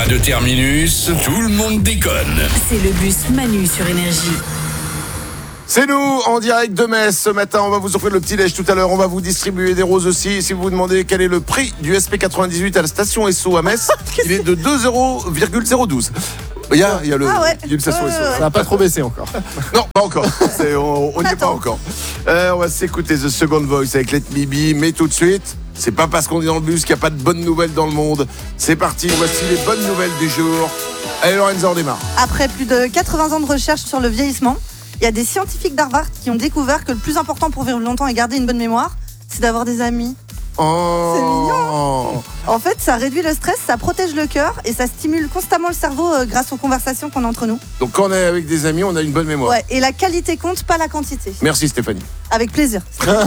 Pas de terminus, tout le monde déconne. C'est le bus Manu sur Énergie. C'est nous, en direct de Metz. Ce matin, on va vous offrir le petit-déj tout à l'heure. On va vous distribuer des roses aussi. Si vous vous demandez quel est le prix du SP98 à la station Esso à Metz, il est de 2,012 €. Il y a une station Esso. Ça n'a pas trop baissé encore. Non, pas encore. On n'y est pas encore. On va s'écouter The Second Voice avec Let Me Be. Mais tout de suite, c'est pas parce qu'on est dans le bus qu'il n'y a pas de bonnes nouvelles dans le monde. C'est parti, voici les bonnes nouvelles du jour. Allez Lorenza, on démarre. Après plus de 80 ans de recherche sur le vieillissement, il y a des scientifiques d'Harvard qui ont découvert que le plus important pour vivre longtemps et garder une bonne mémoire, c'est d'avoir des amis. Oh. C'est mignon. En fait, ça réduit le stress, ça protège le cœur et ça stimule constamment le cerveau grâce aux conversations qu'on a entre nous. Donc quand on est avec des amis, on a une bonne mémoire. Ouais, et la qualité compte, pas la quantité. Merci Stéphanie. Avec plaisir.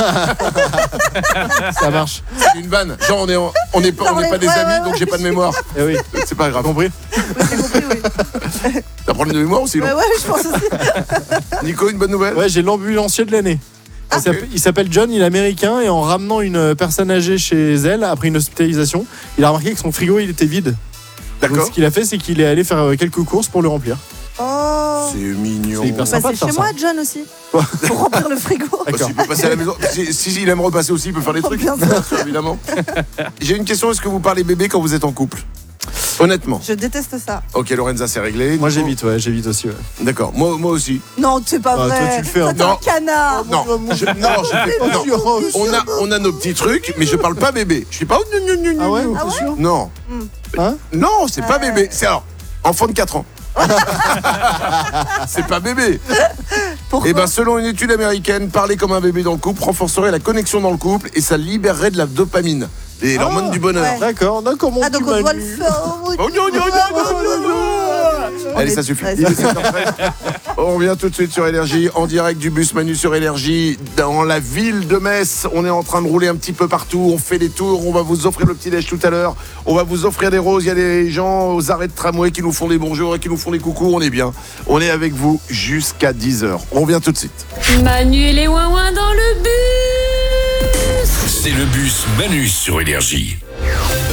Ça marche. C'est une vanne. Genre on n'est pas des amis, donc j'ai pas de mémoire. Eh oui. C'est pas grave. Compris. J'ai compris, oui. T'as un problème de mémoire aussi, non? Ouais, je pense aussi. Nico, une bonne nouvelle? Ouais, j'ai l'ambulancier de l'année. Il s'appelle John, il est américain et en ramenant une personne âgée chez elle après une hospitalisation, il a remarqué que son frigo il était vide. Donc D'accord. ce qu'il a fait, c'est qu'il est allé faire quelques courses pour le remplir. Oh. C'est mignon. C'est hyper sympa. Bah, c'est chez moi, John aussi. Pour remplir le frigo. Bah, s'il peut passer à la maison. Si il aime repasser aussi, il peut faire des trucs. Bien sûr. Évidemment. J'ai une question, est-ce que vous parlez bébé quand vous êtes en couple? Honnêtement. Je déteste ça. Ok, Lorenza, c'est réglé. Moi Nico? j'évite aussi. Ouais. D'accord, moi aussi. Non, c'est pas Ah, vrai. toi, tu le fais, hein. Toi, t'es un Non. canard. Non, je fais non. On a nos petits trucs, mais je parle pas bébé. Je suis pas. Ah ouais, Ah t'es ouais sûr? Non. Hein? Non, c'est pas bébé. C'est alors, enfant de 4 ans. C'est pas bébé. Pourquoi? Eh ben, selon une étude américaine, parler comme un bébé dans le couple renforcerait la connexion dans le couple et ça libérerait de la dopamine, l'hormone du bonheur. ouais. D'accord, comment Ah, donc tu on doit Manu. le faire. Allez, ça suffit. Il est 7h13. On revient tout de suite sur Énergie, en direct du bus Manu sur Énergie, dans la ville de Metz. On est en train de rouler un petit peu partout, on fait des tours, on va vous offrir le petit-déj tout à l'heure, on va vous offrir des roses, il y a des gens aux arrêts de tramway qui nous font des bonjours et qui nous font des coucous, on est bien. On est avec vous jusqu'à 10h. On revient tout de suite. Manu et les ouin-ouin dans le bus. C'est le bus Manu sur Énergie.